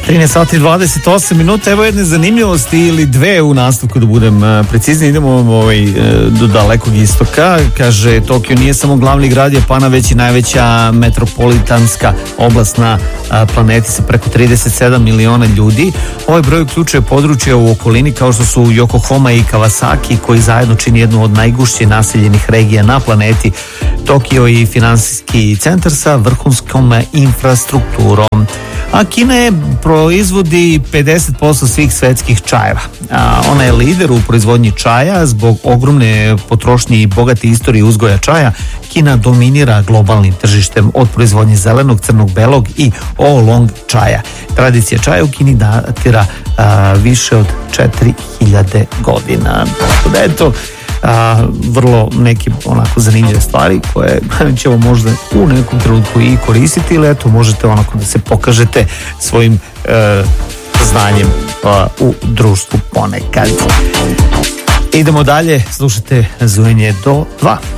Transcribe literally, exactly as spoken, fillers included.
trinaest sati dvadeset osam minuta, evo jedne zanimljivosti ili dve u nastavku, da budem precizni. Idemo ovaj, do dalekog istoka. Kaže, Tokio nije samo glavni grad Japana, već i najveća metropolitanska oblast na planeti sa preko trideset sedam miliona ljudi. Ovaj broj uključuje područje u okolini kao što su Yokohama i Kawasaki, koji zajedno čini jednu od najgušće naseljenih regija na planeti. Tokio i finansijski centar sa vrhunskom infrastrukturom. A Kina je proizvodi pedeset posto svih svetskih čajeva. A ona je lider u proizvodnji čaja. Zbog ogromne potrošnje i bogate istorije uzgoja čaja, Kina dominira globalnim tržištem od proizvodnje zelenog, crnog, belog i oolong čaja. Tradicija čaja u Kini datira a, više od četiri hiljade godina. Tako da eto, A, vrlo neke onako zanimljive stvari koje ćemo možda u nekom trenutku i koristiti, ili eto možete onako da se pokažete svojim e, znanjem a, u društvu ponekad. Idemo dalje, slušajte Zujanje do dva.